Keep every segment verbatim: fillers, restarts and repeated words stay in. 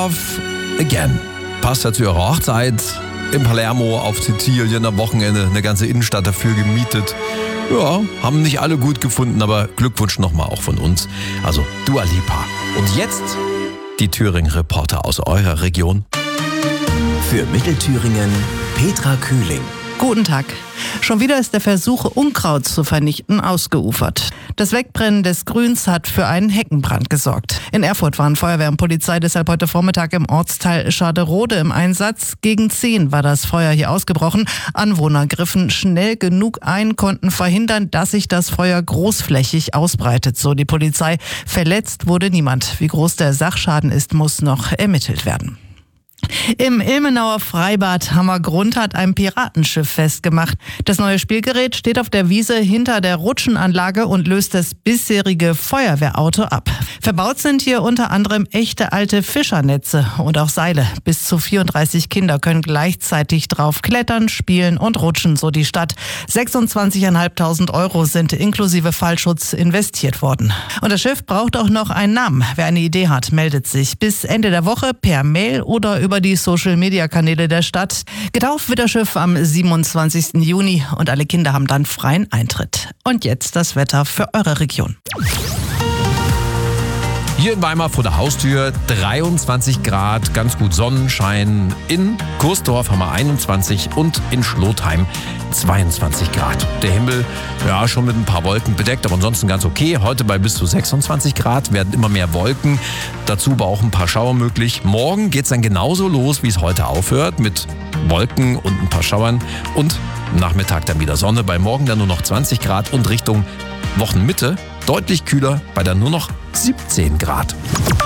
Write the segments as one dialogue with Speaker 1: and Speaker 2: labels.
Speaker 1: Love Again. Passt ja zu ihrer Hochzeit. In Palermo auf Sizilien am Wochenende eine ganze Innenstadt dafür gemietet. Ja, haben nicht alle gut gefunden, aber Glückwunsch nochmal auch von uns. Also Dua Lipa. Und jetzt die Thüringen-Reporter aus eurer Region.
Speaker 2: Für Mittelthüringen Petra Kühling.
Speaker 3: Guten Tag. Schon wieder ist der Versuch, Unkraut zu vernichten, ausgeufert. Das Wegbrennen des Grüns hat für einen Heckenbrand gesorgt. In Erfurt waren Feuerwehr und Polizei deshalb heute Vormittag im Ortsteil Schaderode im Einsatz. Gegen zehn war das Feuer hier ausgebrochen. Anwohner griffen schnell genug ein, konnten verhindern, dass sich das Feuer großflächig ausbreitet, so die Polizei. Verletzt wurde niemand. Wie groß der Sachschaden ist, muss noch ermittelt werden. Im Ilmenauer Freibad Hammergrund hat ein Piratenschiff festgemacht. Das neue Spielgerät steht auf der Wiese hinter der Rutschenanlage und löst das bisherige Feuerwehrauto ab. Verbaut sind hier unter anderem echte alte Fischernetze und auch Seile. Bis zu vierunddreißig Kinder können gleichzeitig drauf klettern, spielen und rutschen, so die Stadt. sechsundzwanzigtausendfünfhundert Euro sind inklusive Fallschutz investiert worden. Und das Schiff braucht auch noch einen Namen. Wer eine Idee hat, meldet sich bis Ende der Woche per Mail oder über die Social-Media-Kanäle der Stadt. Getauft wird das Schiff am siebenundzwanzigsten Juni und alle Kinder haben dann freien Eintritt. Und jetzt das Wetter für eure Region.
Speaker 1: Hier in Weimar vor der Haustür dreiundzwanzig Grad, ganz gut Sonnenschein. In Kursdorf haben wir einundzwanzig und in Schlotheim zweiundzwanzig Grad. Der Himmel, ja, schon mit ein paar Wolken bedeckt, aber ansonsten ganz okay. Heute bei bis zu sechsundzwanzig Grad, werden immer mehr Wolken. Dazu aber auch ein paar Schauer möglich. Morgen geht's dann genauso los, wie es heute aufhört, mit Wolken und ein paar Schauern. Und am Nachmittag dann wieder Sonne. Bei morgen dann nur noch zwanzig Grad und Richtung Wochenmitte deutlich kühler, bei dann nur noch siebzehn Grad.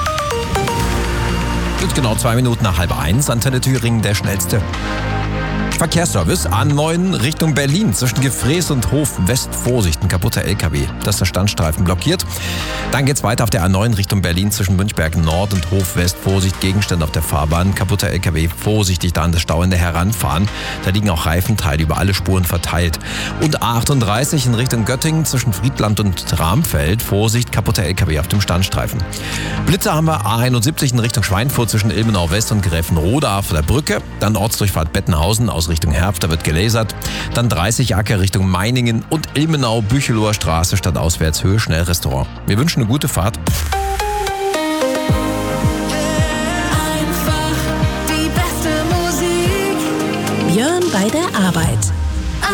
Speaker 1: Jetzt genau zwei Minuten nach halb eins, Antenne Thüringen, der schnellste Verkehrsservice A neun Richtung Berlin zwischen Gefrees und Hof West. Vorsicht, ein kaputter L K W. Das ist der Standstreifen blockiert. Dann geht's weiter auf der A neun Richtung Berlin zwischen Münchberg Nord und Hof West. Vorsicht, Gegenstände auf der Fahrbahn. Kaputter L K W. Vorsichtig da an das Stauende heranfahren. Da liegen auch Reifenteile über alle Spuren verteilt. Und A achtunddreißig in Richtung Göttingen zwischen Friedland und Ramfeld. Vorsicht, kaputter L K W auf dem Standstreifen. Blitze haben wir A einundsiebzig in Richtung Schweinfurt zwischen Ilmenau West und Gräfenrode auf der Brücke. Dann Ortsdurchfahrt Bettenhausen aus Richtung Herft, da wird gelasert. Dann dreißig Acker Richtung Meiningen und Ilmenau, Büchelower Straße statt auswärts Höhe Schnellrestaurant. Wir wünschen eine gute Fahrt.
Speaker 4: Einfach die beste Musik.
Speaker 5: Björn bei der Arbeit.